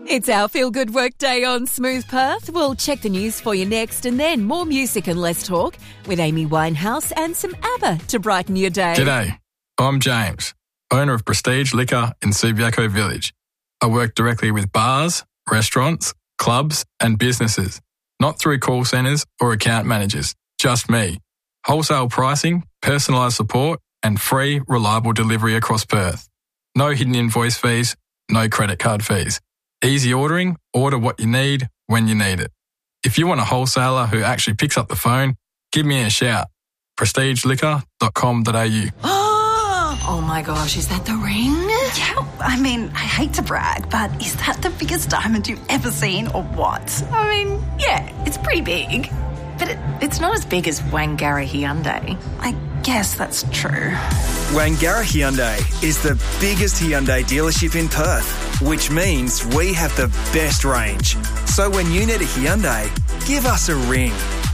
It's our feel-good work day on Smooth Perth. We'll check the news for you next, and then more music and less talk with Amy Winehouse and some ABBA to brighten your day. G'day, I'm James, owner of Prestige Liquor in Subiaco Village. I work directly with bars, restaurants, clubs and businesses, not through call centres or account managers, just me. Wholesale pricing, personalised support and free, reliable delivery across Perth. No hidden invoice fees, no credit card fees. Easy ordering, order what you need when you need it. If you want a wholesaler who actually picks up the phone, give me a shout. prestigeliquor.com.au. Oh my gosh, is that the ring? Yeah, I mean, I hate to brag, but is that the biggest diamond you've ever seen or what? I mean, yeah, it's pretty big. But it's not as big as Wangara Hyundai. I guess that's true. Wangara Hyundai is the biggest Hyundai dealership in Perth, which means we have the best range. So when you need a Hyundai, give us a ring.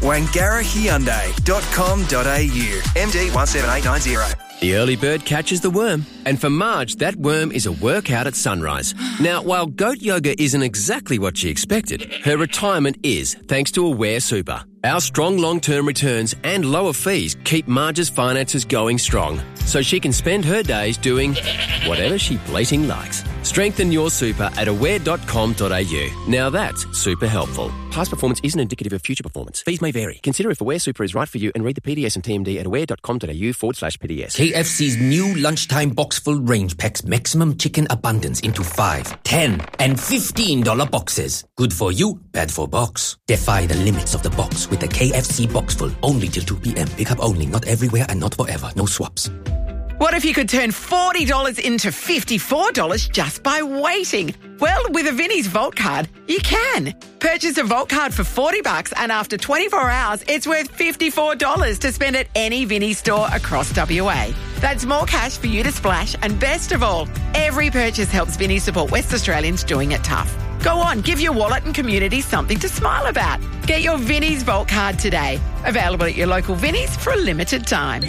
WangaraHyundai.com.au. MD 17890. The early bird catches the worm, and for Marge, that worm is a workout at sunrise. Now, while goat yoga isn't exactly what she expected, her retirement is, thanks to Aware Super. Our strong long-term returns and lower fees keep Marge's finances going strong, so she can spend her days doing whatever she bleating likes. Strengthen your super at aware.com.au. Now that's super helpful. Past performance isn't indicative of future performance. Fees may vary. Consider if Aware Super is right for you and read the PDS and TMD at aware.com.au/PDS. KFC's new lunchtime box full range packs maximum chicken abundance into 5, 10 and $15 boxes. Good for you, bad for box. Defy the limits of the box with the KFC box full. Only till 2 p.m. Pick up only, not everywhere and not forever. No swaps. What if you could turn $40 into $54 just by waiting? Well, with a Vinnie's Vault card, you can. Purchase a Vault card for $40 and after 24 hours, it's worth $54 to spend at any Vinnie's store across WA. That's more cash for you to splash, and best of all, every purchase helps Vinnie support West Australians doing it tough. Go on, give your wallet and community something to smile about. Get your Vinnie's Vault card today. Available at your local Vinnie's for a limited time.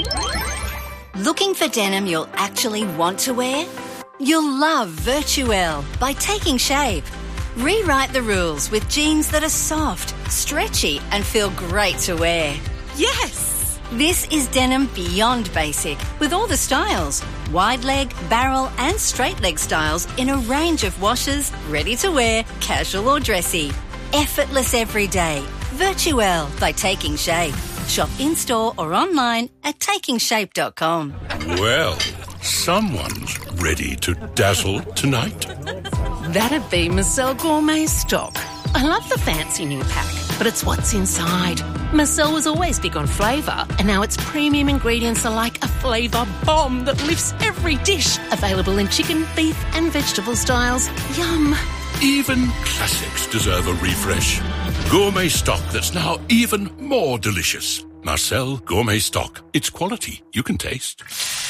Looking for denim you'll actually want to wear? You'll love Virtuelle by Taking Shape. Rewrite the rules with jeans that are soft, stretchy and feel great to wear. Yes! This is denim beyond basic with all the styles. Wide leg, barrel and straight leg styles in a range of washes, ready to wear, casual or dressy. Effortless every day. Virtuelle by Taking Shape. Shop in-store or online at takingshape.com. Well, someone's ready to dazzle tonight. That'd be Marcel Gourmet Stock. I love the fancy new pack, but it's what's inside. Marcel was always big on flavour, and now its premium ingredients are like a flavour bomb that lifts every dish. Available in chicken, beef and vegetable styles. Yum. Even classics deserve a refresh. Gourmet stock that's now even more delicious. Marcel Gourmet Stock. It's quality you can taste.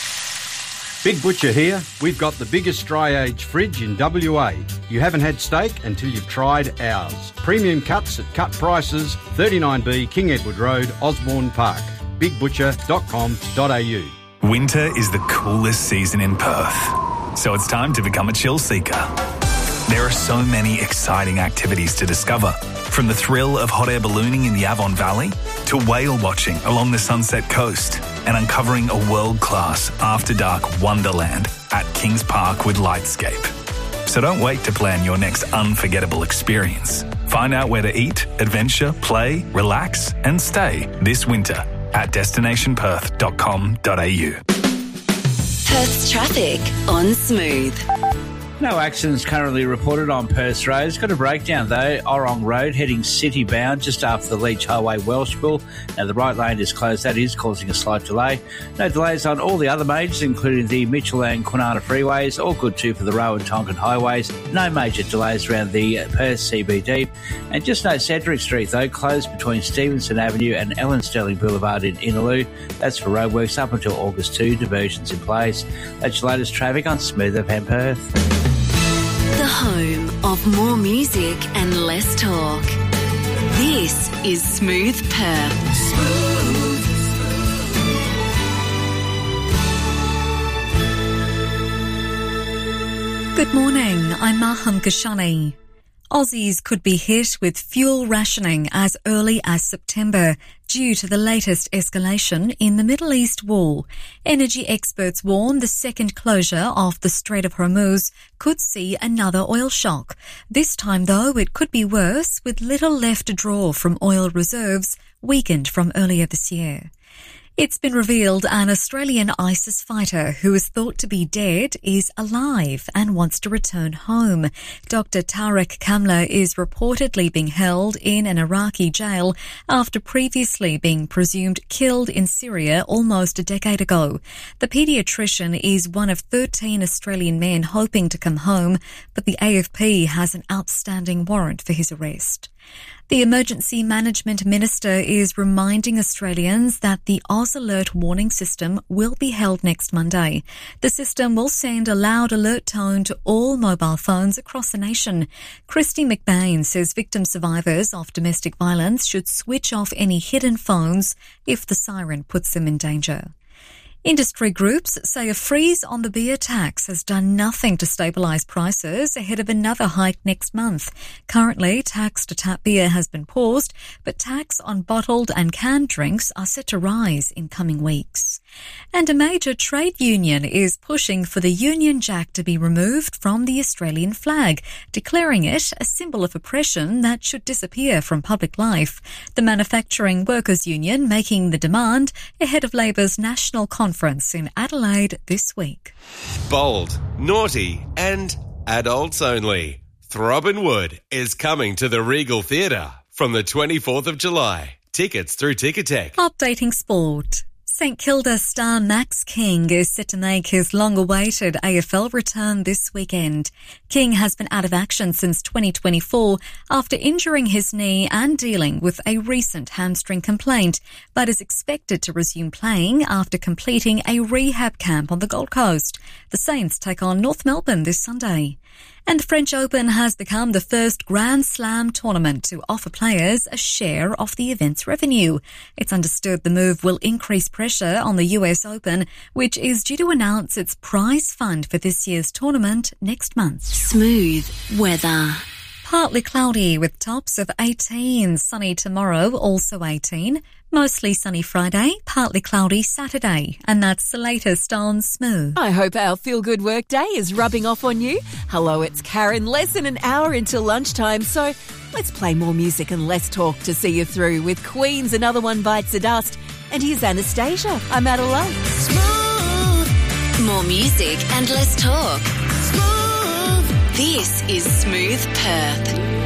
Big Butcher here. We've got the biggest dry-aged fridge in WA. You haven't had steak until you've tried ours. Premium cuts at cut prices, 39B King Edward Road, Osborne Park. bigbutcher.com.au. Winter is the coolest season in Perth, so it's time to become a chill seeker. There are so many exciting activities to discover, from the thrill of hot air ballooning in the Avon Valley to whale watching along the Sunset Coast and uncovering a world-class after-dark wonderland at Kings Park with Lightscape. So don't wait to plan your next unforgettable experience. Find out where to eat, adventure, play, relax and stay this winter at destinationperth.com.au. Perth's traffic on Smooth. No accidents currently reported on Perth Road. It's got a breakdown though. Orong Road heading city bound just after the Leach Highway Welshpool. Now the right lane is closed. That is causing a slight delay. No delays on all the other majors, including the Mitchell and Kwinana freeways. All good too for the Roe and Tonkin highways. No major delays around the Perth CBD. And just note Cedric Street though closed between Stevenson Avenue and Ellen Sterling Boulevard in Innaloo. That's for roadworks up until August 2. Diversions in place. That's your latest traffic on Smooth FM Perth. The home of more music and less talk. This is Smooth Perth. Smooth. Good morning, I'm Maham Kashani. Aussies could be hit with fuel rationing as early as September due to the latest escalation in the Middle East war. Energy experts warn the second closure of the Strait of Hormuz could see another oil shock. This time, though, it could be worse, with little left to draw from oil reserves weakened from earlier this year. It's been revealed an Australian ISIS fighter who is thought to be dead is alive and wants to return home. Dr. Tarek Kamla is reportedly being held in an Iraqi jail after previously being presumed killed in Syria almost a decade ago. The paediatrician is one of 13 Australian men hoping to come home, but the AFP has an outstanding warrant for his arrest. The Emergency Management Minister is reminding Australians that the Oz Alert warning system will be held next Monday. The system will send a loud alert tone to all mobile phones across the nation. Christy McBain says victim survivors of domestic violence should switch off any hidden phones if the siren puts them in danger. Industry groups say a freeze on the beer tax has done nothing to stabilise prices ahead of another hike next month. Currently, tax to tap beer has been paused, but tax on bottled and canned drinks are set to rise in coming weeks. And a major trade union is pushing for the Union Jack to be removed from the Australian flag, declaring it a symbol of oppression that should disappear from public life. The Manufacturing Workers Union making the demand ahead of Labor's national conference in Adelaide this week. Bold, naughty and adults only. Throbbing Wood is coming to the Regal Theatre from the 24th of July. Tickets through Ticketek. Updating sport. St Kilda star Max King is set to make his long-awaited AFL return this weekend. King has been out of action since 2024 after injuring his knee and dealing with a recent hamstring complaint, but is expected to resume playing after completing a rehab camp on the Gold Coast. The Saints take on North Melbourne this Sunday. And the French Open has become the first Grand Slam tournament to offer players a share of the event's revenue. It's understood the move will increase pressure on the US Open, which is due to announce its prize fund for this year's tournament next month. Smooth weather. Partly cloudy with tops of 18, sunny tomorrow, also 18. Mostly sunny Friday, partly cloudy Saturday. And that's the latest on Smooth. I hope our feel-good work day is rubbing off on you. Hello, it's Karen. Less than an hour until lunchtime, so let's play more music and less talk to see you through with Queen's Another One Bites the Dust. And here's Anastasia. I'm Adelaide. Smooth. More music and less talk. Smooth. This is Smooth Perth.